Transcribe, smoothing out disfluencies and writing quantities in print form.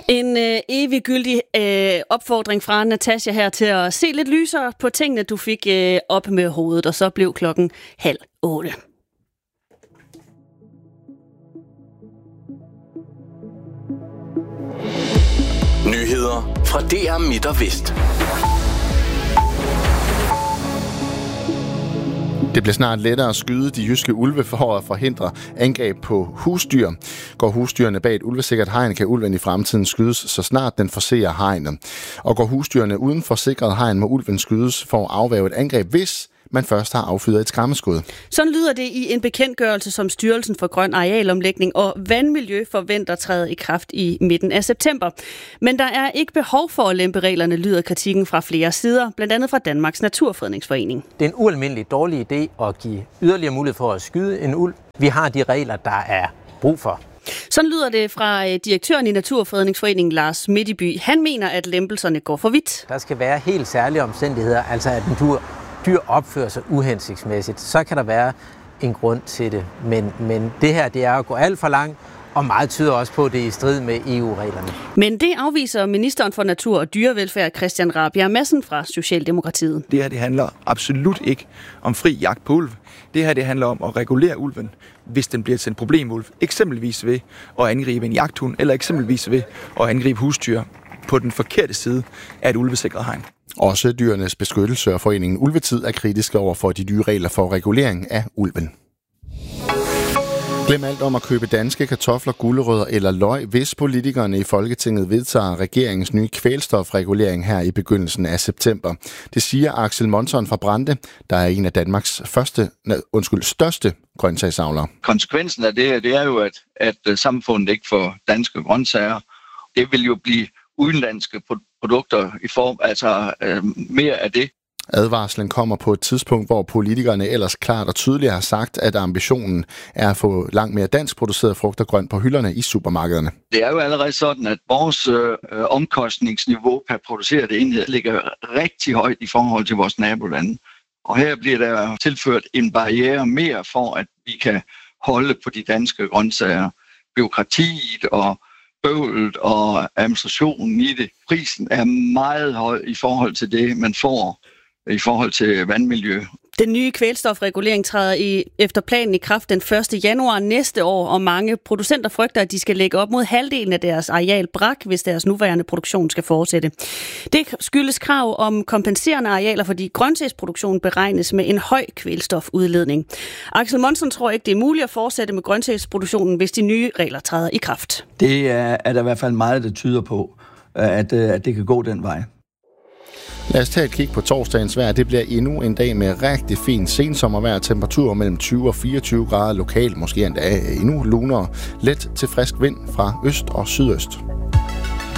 En eviggyldig opfordring fra Natasja her til at se lidt lysere på tingene, du fik op med hovedet, og så blev klokken 7:30. Nyheder fra DR Midt og Vest. Det bliver snart lettere at skyde de jyske ulve for at forhindre angreb på husdyr. Går husdyrene bag et ulvesikkert hegn, kan ulven i fremtiden skydes, så snart den forserer hegnet. Og går husdyrene uden for sikret hegn, må ulven skydes for at afværge et angreb, hvis man først har affyret et skræmmeskud. Sådan lyder det i en bekendtgørelse, som Styrelsen for Grøn Arealomlægning og Vandmiljø forventer træde i kraft i midten af september. Men der er ikke behov for at lempe reglerne, lyder kritikken fra flere sider, blandt andet fra Danmarks Naturfredningsforening. Det er en ualmindelig dårlig idé at give yderligere mulighed for at skyde en ulv. Vi har de regler, der er brug for. Sådan lyder det fra direktøren i Naturfredningsforeningen, Lars Midtby. Han mener, at lempelserne går for vidt. Der skal være helt særlige omstændigheder, altså at en dyr opfører sig uhensigtsmæssigt. Så kan der være en grund til det. Men det her, det er at gå alt for langt, og meget tyder også på, at det er i strid med EU-reglerne. Men det afviser ministeren for Natur og Dyrevelfærd, Christian Rabjerg Madsen fra Socialdemokratiet. Det her, det handler absolut ikke om fri jagt på ulv. Det her, det handler om at regulere ulven, hvis den bliver til en problemulv. Eksempelvis ved at angribe en jagthund, eller eksempelvis ved at angribe husdyr på den forkerte side af et ulvesikret hegn. Også Dyrenes Beskyttelse og foreningen Ulvetid er kritiske over for de nye regler for regulering af ulven. Glem alt om at købe danske kartofler, gulerødder eller løg, hvis politikerne i Folketinget vedtager regeringens nye kvælstofregulering her i begyndelsen af september. Det siger Axel Monson fra Brande, der er en af Danmarks største grøntsagsavlere. Konsekvensen af det er jo, at samfundet ikke får danske grøntsager. Det vil jo blive udenlandske produkter i form, altså mere af det. Advarslen kommer på et tidspunkt, hvor politikerne ellers klart og tydeligt har sagt, at ambitionen er at få langt mere dansk produceret frugt og grønt på hylderne i supermarkederne. Det er jo allerede sådan, at vores omkostningsniveau per produceret enhed ligger rigtig højt i forhold til vores nabolande. Og her bliver der tilført en barriere mere for, at vi kan holde på de danske grøntsager. Bureaukratiet og bøvlet og administrationen i det. Prisen er meget høj i forhold til det, man får i forhold til vandmiljø. Den nye kvælstofregulering træder efter planen i kraft den 1. januar næste år, og mange producenter frygter, at de skal lægge op mod halvdelen af deres areal brak, hvis deres nuværende produktion skal fortsætte. Det skyldes krav om kompenserende arealer, fordi grøntsagsproduktionen beregnes med en høj kvælstofudledning. Axel Monson tror ikke, det er muligt at fortsætte med grøntsagsproduktionen, hvis de nye regler træder i kraft. Det er der i hvert fald meget, der tyder på, at det kan gå den vej. Lad os tage et kig på torsdagens vejr. Det bliver endnu en dag med rigtig fin sensommervejr. Temperaturer mellem 20 og 24 grader lokalt, måske endda endnu lunere. Let til frisk vind fra øst og sydøst.